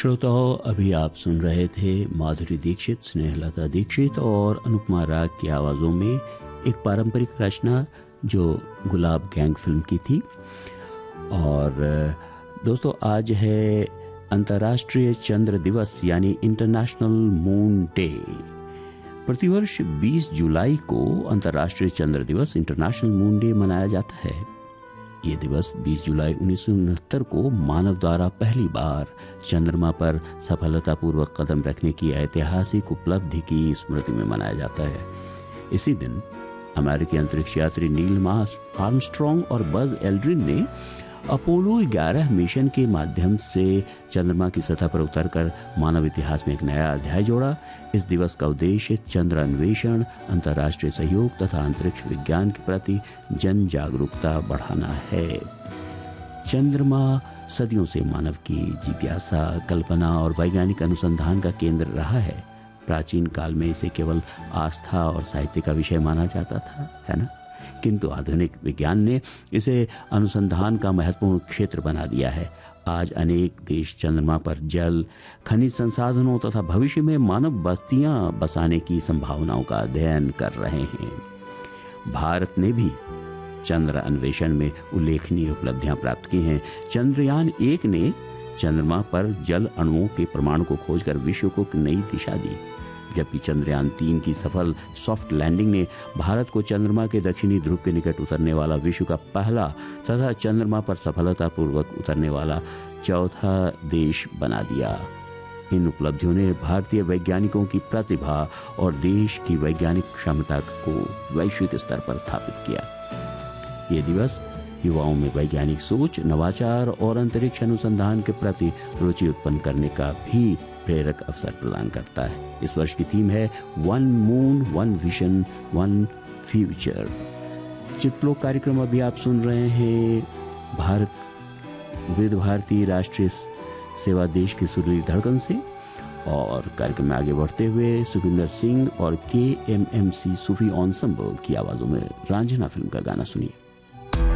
श्रोताओं, अभी आप सुन रहे थे माधुरी दीक्षित, स्नेहलता दीक्षित और अनुपमा राग की आवाज़ों में एक पारंपरिक रचना जो गुलाब गैंग फिल्म की थी। और दोस्तों, आज है अंतर्राष्ट्रीय चंद्र दिवस यानी इंटरनेशनल मून डे। प्रतिवर्ष 20 जुलाई को अंतर्राष्ट्रीय चंद्र दिवस इंटरनेशनल मून डे मनाया जाता है। ये दिवस 20 जुलाई 1969 को मानव द्वारा पहली बार चंद्रमा पर सफलतापूर्वक कदम रखने की ऐतिहासिक उपलब्धि की स्मृति में मनाया जाता है। इसी दिन अमेरिकी अंतरिक्ष यात्री नील आर्मस्ट्रॉन्ग और बज एल्ड्रिन ने अपोलो 11 मिशन के माध्यम से चंद्रमा की सतह पर उतरकर मानव इतिहास में एक नया अध्याय जोड़ा। इस दिवस का उद्देश्य चंद्र अन्वेषण, अंतर्राष्ट्रीय सहयोग तथा अंतरिक्ष विज्ञान के प्रति जन जागरूकता बढ़ाना है। चंद्रमा सदियों से मानव की जिज्ञासा, कल्पना और वैज्ञानिक अनुसंधान का केंद्र रहा है। प्राचीन काल में इसे केवल आस्था और साहित्य का विषय माना जाता था, है ना? किंतु आधुनिक विज्ञान ने इसे अनुसंधान का महत्वपूर्ण क्षेत्र बना दिया है। आज अनेक देश चंद्रमा पर जल, खनिज संसाधनों तथा भविष्य में मानव बस्तियां बसाने की संभावनाओं का अध्ययन कर रहे हैं। भारत ने भी चंद्र अन्वेषण में उल्लेखनीय उपलब्धियां प्राप्त की हैं। चंद्रयान 1 ने चंद्रमा पर जल अणुओं के प्रमाण को खोजकर विश्व को एक नई दिशा दी, जबकि चंद्रयान 3 की सफल सॉफ्ट लैंडिंग ने भारत को चंद्रमा के दक्षिणी ध्रुव के निकट उतरने वाला विश्व का पहला तथा चंद्रमा पर सफलतापूर्वक उतरने वाला चौथा देश बना दिया। इन उपलब्धियों ने भारतीय वैज्ञानिकों की प्रतिभा और देश की वैज्ञानिक क्षमता को वैश्विक स्तर पर स्थापित किया। ये दिवस युवाओं में वैज्ञानिक सोच, नवाचार और अंतरिक्ष अनुसंधान के प्रति रुचि उत्पन्न करने का भी प्रेरक अवसर प्रदान करता है। इस वर्ष की थीम है one moon, one vision, one future. चित्रलोक कार्यक्रम अभी आप सुन रहे हैं विविध भारती राष्ट्रीय सेवा देश की सुरीली धड़कन से। और कार्यक्रम में आगे बढ़ते हुए सुखविंदर सिंह और KMMC सूफी एंसेंबल की आवाजों में रांझना फिल्म का गाना सुनिए।